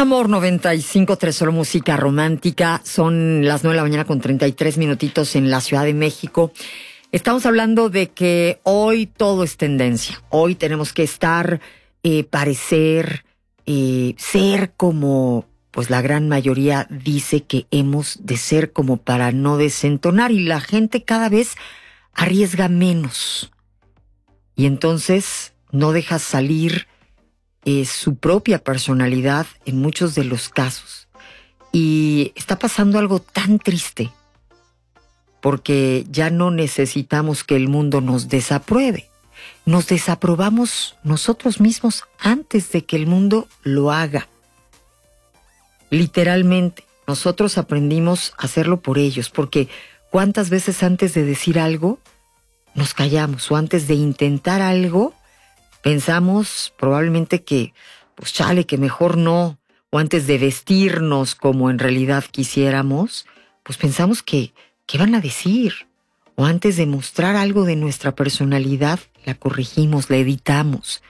Amor 95.3, solo música romántica. Son las 9 de la mañana con 33 minutitos en la Ciudad de México. Estamos hablando de que hoy todo es tendencia. Hoy tenemos que estar, parecer, ser como, pues la gran mayoría dice que hemos de ser como para no desentonar. Y la gente cada vez arriesga menos. Y entonces no deja salir su propia personalidad en muchos de los casos. Y está pasando algo tan triste, porque ya no necesitamos que el mundo nos desapruebe. Nos desaprobamos nosotros mismos antes de que el mundo lo haga. Literalmente, nosotros aprendimos a hacerlo por ellos, porque ¿cuántas veces antes de decir algo nos callamos? O antes de intentar algo pensamos probablemente que, pues chale, que mejor no. O antes de vestirnos como en realidad quisiéramos, pues pensamos que, ¿qué van a decir? O antes de mostrar algo de nuestra personalidad, la corregimos, la editamos.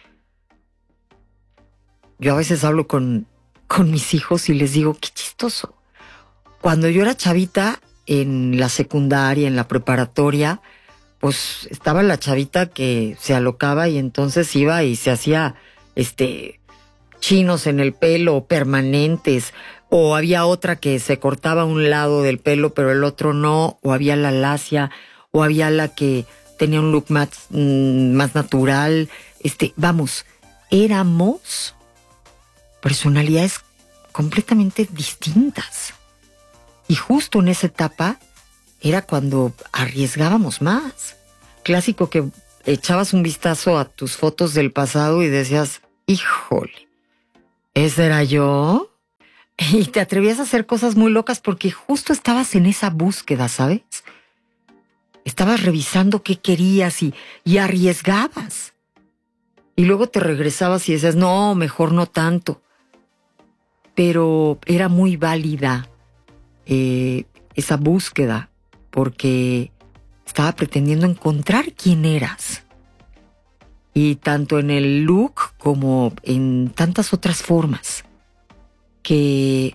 Yo a veces hablo con mis hijos y les digo, qué chistoso. Cuando yo era chavita, en la secundaria, en la preparatoria, pues estaba la chavita que se alocaba y entonces iba y se hacía chinos en el pelo permanentes, o había otra que se cortaba un lado del pelo pero el otro no, o había la lacia, o había la que tenía un look más natural. Vamos, éramos personalidades completamente distintas. Y justo en esa etapa era cuando arriesgábamos más. Clásico que echabas un vistazo a tus fotos del pasado y decías, híjole, ¿ese era yo? Y te atrevías a hacer cosas muy locas porque justo estabas en esa búsqueda, ¿sabes? Estabas revisando qué querías y arriesgabas. Y luego te regresabas y decías, no, mejor no tanto. Pero era muy válida esa búsqueda, porque estaba pretendiendo encontrar quién eras. Y tanto en el look como en tantas otras formas, que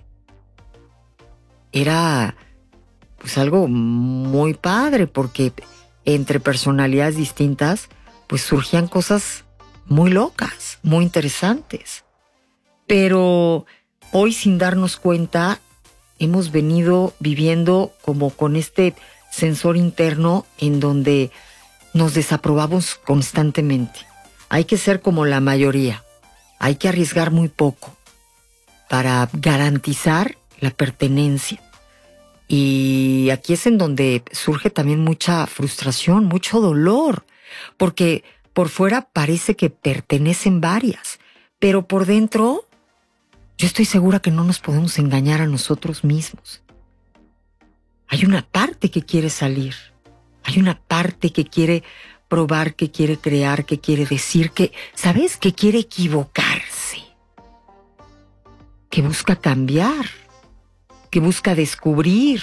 era pues algo muy padre, porque entre personalidades distintas pues surgían cosas muy locas, muy interesantes. Pero hoy, sin darnos cuenta, hemos venido viviendo como con este sensor interno en donde nos desaprobamos constantemente. Hay que ser como la mayoría. Hay que arriesgar muy poco para garantizar la pertenencia. Y aquí es en donde surge también mucha frustración, mucho dolor, porque por fuera parece que pertenecen varias, pero por dentro yo estoy segura que no nos podemos engañar a nosotros mismos. Hay una parte que quiere salir. Hay una parte que quiere probar, que quiere crear, que quiere decir, que, ¿sabes? Que quiere equivocarse. Que busca cambiar. Que busca descubrir.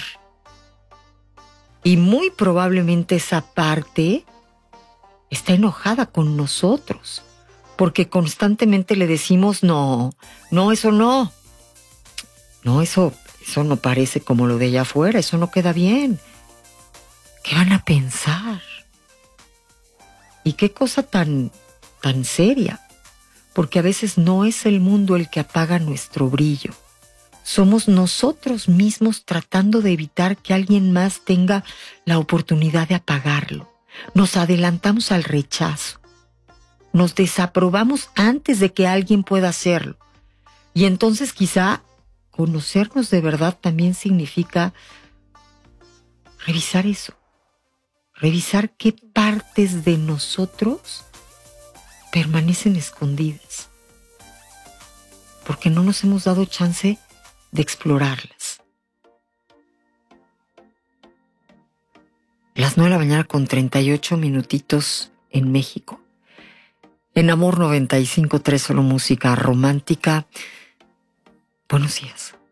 Y muy probablemente esa parte está enojada con nosotros, porque constantemente le decimos, no, eso no. No, eso no parece como lo de allá afuera, eso no queda bien. ¿Qué van a pensar? Y qué cosa tan seria, porque a veces no es el mundo el que apaga nuestro brillo. Somos nosotros mismos tratando de evitar que alguien más tenga la oportunidad de apagarlo. Nos adelantamos al rechazo. Nos desaprobamos antes de que alguien pueda hacerlo. Y entonces quizá conocernos de verdad también significa revisar eso. Revisar qué partes de nosotros permanecen escondidas. Porque no nos hemos dado chance de explorarlas. Las 9 de la mañana con 38 minutitos en México. En Amor 95.3, solo música romántica. Buenos días.